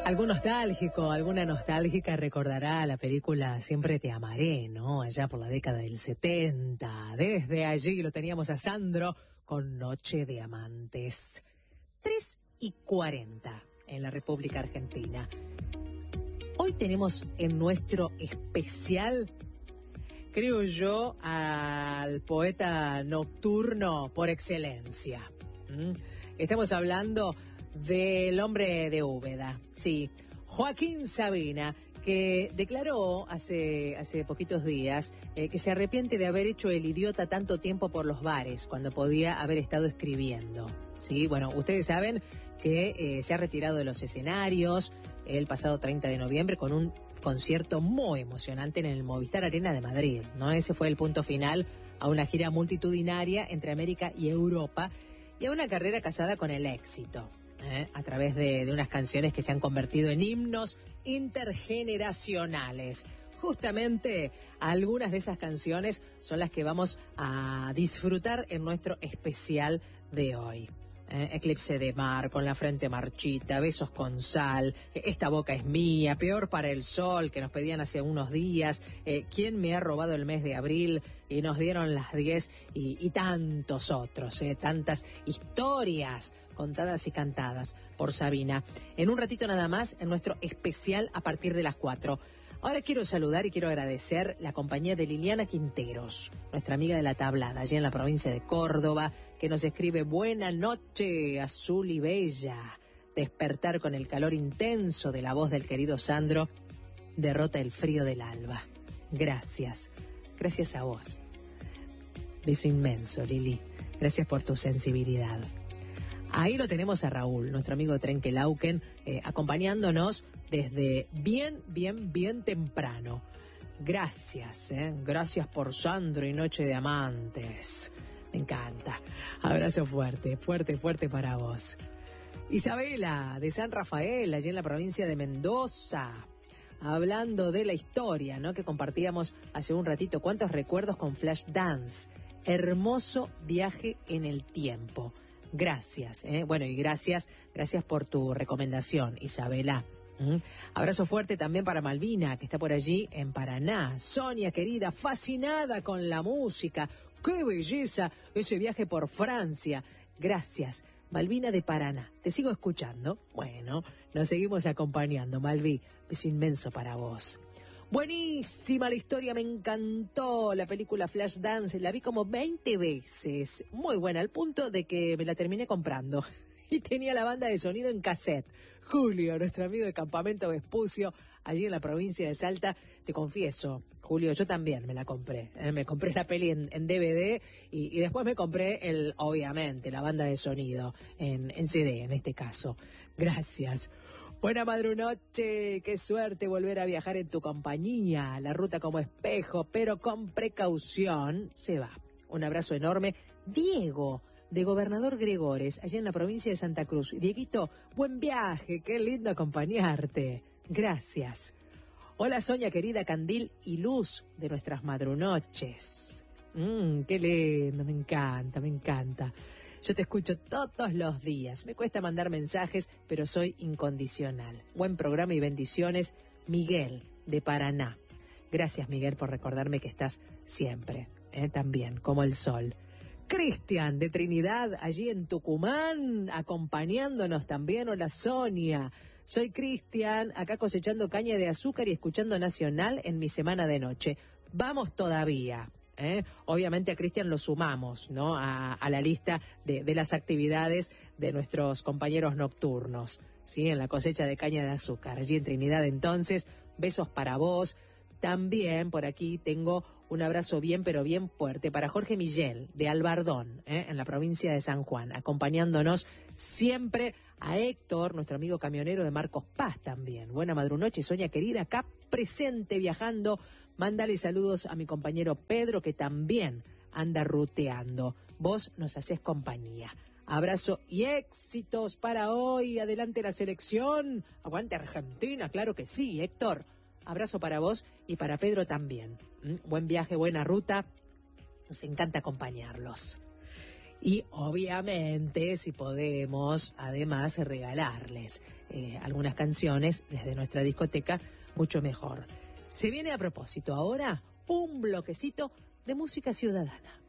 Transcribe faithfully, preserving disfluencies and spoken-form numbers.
Algún nostálgico, alguna nostálgica recordará la película Siempre te amaré, ¿no? Allá por la década del setenta. Desde allí lo teníamos a Sandro con Noche de Amantes. tres y cuarenta en la República Argentina. Hoy tenemos en nuestro especial, creo yo, al poeta nocturno por excelencia. ¿Mm? Estamos hablando del hombre de Úbeda, sí, Joaquín Sabina, que declaró hace, hace poquitos días eh, que se arrepiente de haber hecho el idiota tanto tiempo por los bares, cuando podía haber estado escribiendo. Sí, bueno, ustedes saben que eh, se ha retirado de los escenarios el pasado treinta de noviembre con un concierto muy emocionante en el Movistar Arena de Madrid, ¿no? Ese fue el punto final a una gira multitudinaria entre América y Europa y a una carrera casada con el éxito. ¿Eh? A través de, de unas canciones que se han convertido en himnos intergeneracionales. Justamente algunas de esas canciones son las que vamos a disfrutar en nuestro especial de hoy. Eh, Eclipse de mar, Con la frente marchita, Besos con sal, Esta boca es mía, Peor para el sol, que nos pedían hace unos días, eh, ¿Quién me ha robado el mes de abril? Y nos dieron las diez y, y tantos otros, eh, tantas historias contadas y cantadas por Sabina. En un ratito nada más, en nuestro especial a partir de las cuatro. Ahora quiero saludar y quiero agradecer la compañía de Liliana Quinteros, nuestra amiga de la tablada, allí en la provincia de Córdoba, que nos escribe: buena noche, azul y bella. Despertar con el calor intenso de la voz del querido Sandro derrota el frío del alba. Gracias, gracias a vos. Beso inmenso, Lili. Gracias por tu sensibilidad. Ahí lo tenemos a Raúl, nuestro amigo de Trenquelauquen, eh, acompañándonos desde bien, bien, bien temprano. Gracias, eh, gracias por Sandro y Noche de Amantes. Me encanta. Abrazo fuerte, fuerte, fuerte para vos. Isabela, de San Rafael, allí en la provincia de Mendoza. Hablando de la historia, ¿no?, que compartíamos hace un ratito. ¿Cuántos recuerdos con Flashdance? Hermoso viaje en el tiempo. Gracias, ¿eh? Bueno, y gracias, gracias por tu recomendación, Isabela. ¿Mm? Abrazo fuerte también para Malvina, que está por allí en Paraná. Sonia, querida, fascinada con la música. ¡Qué belleza ese viaje por Francia! Gracias, Malvina de Paraná. ¿Te sigo escuchando? Bueno, nos seguimos acompañando, Malví. Beso inmenso para vos. Buenísima la historia, me encantó la película Flashdance, la vi como veinte veces, muy buena, al punto de que me la terminé comprando y tenía la banda de sonido en cassette. Julio, nuestro amigo de Campamento Vespucio, allí en la provincia de Salta, te confieso, Julio, yo también me la compré, ¿eh? Me compré la peli en, en D V D y, y después me compré, el, obviamente, la banda de sonido en, en C D en este caso. Gracias. Buena madrunoche, qué suerte volver a viajar en tu compañía, la ruta como espejo, pero con precaución se va. Un abrazo enorme. Diego, de Gobernador Gregores, allá en la provincia de Santa Cruz. Dieguito, buen viaje, qué lindo acompañarte. Gracias. Hola Sonia, querida, Candil y Luz de nuestras madrunoches. Mmm, qué lindo, me encanta, me encanta. Yo te escucho todos los días. Me cuesta mandar mensajes, pero soy incondicional. Buen programa y bendiciones. Miguel, de Paraná. Gracias, Miguel, por recordarme que estás siempre, ¿eh? También, como el sol. Cristian, de Trinidad, allí en Tucumán, acompañándonos también. Hola, Sonia. Soy Cristian, acá cosechando caña de azúcar y escuchando Nacional en mi semana de noche. Vamos todavía. ¿Eh? Obviamente a Cristian lo sumamos, ¿no?, a, a la lista de, de las actividades de nuestros compañeros nocturnos, ¿sí?, en la cosecha de caña de azúcar, allí en Trinidad. Entonces, besos para vos. También por aquí tengo un abrazo bien, pero bien fuerte para Jorge Millel, de Albardón, ¿eh?, en la provincia de San Juan, acompañándonos siempre. A Héctor, nuestro amigo camionero de Marcos Paz también. Buena madrunoche, Sonia querida, acá presente viajando. Mándale saludos a mi compañero Pedro, que también anda ruteando. Vos nos hacés compañía. Abrazo y éxitos para hoy. Adelante la selección. Aguante Argentina, claro que sí, Héctor. Abrazo para vos y para Pedro también. ¿Mm? Buen viaje, buena ruta. Nos encanta acompañarlos. Y obviamente, si podemos, además, regalarles eh, algunas canciones desde nuestra discoteca, mucho mejor. Se viene a propósito ahora un bloquecito de música ciudadana.